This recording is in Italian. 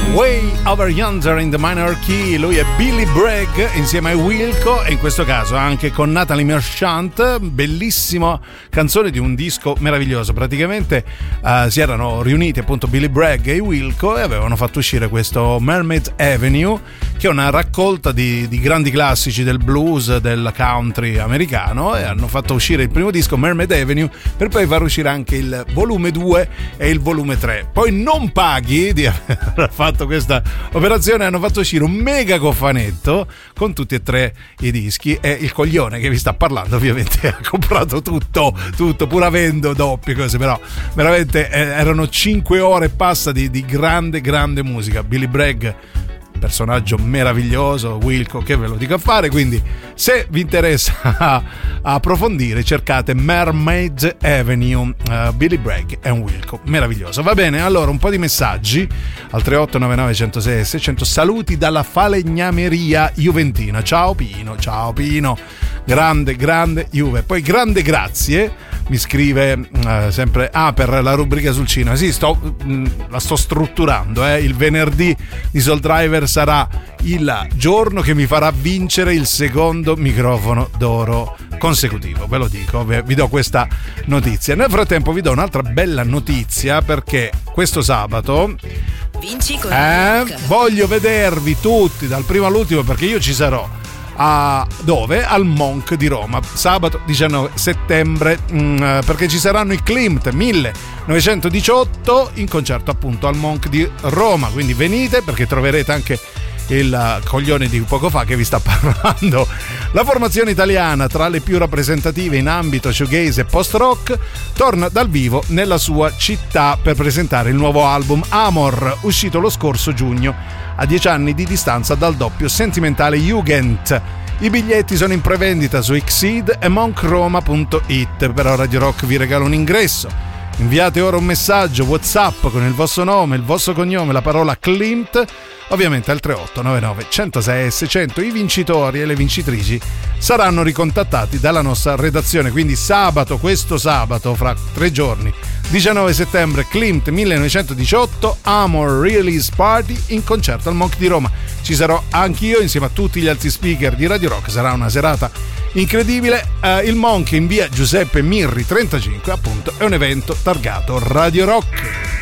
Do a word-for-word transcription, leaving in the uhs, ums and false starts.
Way Over Yonder in the Minor Key. Lui è Billy Bragg insieme a Wilco, e in questo caso anche con Natalie Merchant. Bellissima canzone di un disco meraviglioso. Praticamente uh, si erano riuniti appunto Billy Bragg e Wilco e avevano fatto uscire questo Mermaid Avenue, che è una raccolta di, di grandi classici del blues, del country americano, e hanno fatto uscire il primo disco Mermaid Avenue per poi far uscire anche il volume due e il volume tre. Poi non paghi di aver fatto questa operazione, hanno fatto uscire un mega cofanetto con tutti e tre i dischi, e il coglione che vi sta parlando ovviamente ha comprato tutto, tutto pur avendo doppie cose, però veramente eh, erano cinque ore e passa di, di grande grande musica. Billy Bragg, personaggio meraviglioso, Wilco che ve lo dico a fare, quindi se vi interessa a, a approfondire cercate Mermaid Avenue, uh, Billy Bragg e Wilco, meraviglioso. Va bene, allora un po' di messaggi al tre otto nove nove uno zero sei sei zero zero. Saluti dalla falegnameria juventina. Ciao Pino, ciao Pino, grande grande Juve. Poi grande grazie mi scrive uh, sempre ah per la rubrica sul cinema. Sì, sto mh, la sto strutturando, eh. Il venerdì di Soul Driver sarà il giorno che mi farà vincere il secondo microfono d'oro consecutivo, ve lo dico, vi do questa notizia. Nel frattempo vi do un'altra bella notizia, perché questo sabato vinci con eh, voglio vedervi tutti dal primo all'ultimo, perché io ci sarò a dove? Al Monk di Roma, sabato diciannove settembre, mh, perché ci saranno i Klimt millenovecentodiciotto in concerto appunto al Monk di Roma, quindi venite, perché troverete anche il coglione di poco fa che vi sta parlando. La formazione italiana, tra le più rappresentative in ambito shoegaze e post-rock, torna dal vivo nella sua città per presentare il nuovo album Amor, uscito lo scorso giugno, a dieci anni di distanza dal doppio sentimentale Jugend. I biglietti sono in prevendita su Exceed e monkroma punto it. Però Radio Rock vi regala un ingresso. Inviate ora un messaggio WhatsApp con il vostro nome, il vostro cognome, la parola Klimt, ovviamente al tre otto nove nove uno zero sei sei zero zero. I vincitori e le vincitrici saranno ricontattati dalla nostra redazione. Quindi sabato, questo sabato, fra tre giorni, diciannove settembre, Klimt millenovecentodiciotto, Amor Release Party in concerto al Monk di Roma. Ci sarò anch'io insieme a tutti gli altri speaker di Radio Rock. Sarà una serata incredibile. Uh, il Monk in via Giuseppe Mirri trentacinque, appunto, è un evento targato Radio Rock.